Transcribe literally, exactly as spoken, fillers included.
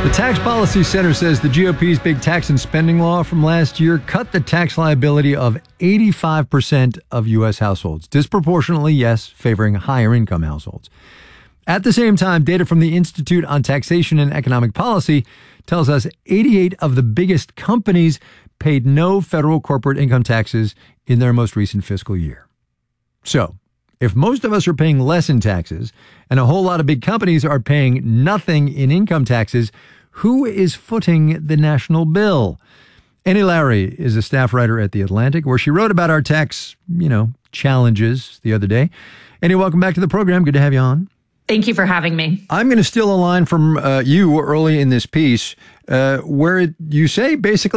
The Tax Policy Center says the G O P's big tax and spending law from last year cut the tax liability of eighty-five percent of U S households. Disproportionately, yes, favoring higher income households. At the same time, data from the Institute on Taxation and Economic Policy tells us eighty-eight of the biggest companies paid no federal corporate income taxes in their most recent fiscal year. So, if most of us are paying less in taxes and a whole lot of big companies are paying nothing in income taxes, who is footing the national bill? Annie Lowrey is a staff writer at The Atlantic, where she wrote about our tax, you know, challenges the other day. Annie, welcome back to the program. Good to have you on. Thank you for having me. I'm going to steal a line from uh, you early in this piece uh, where you say basically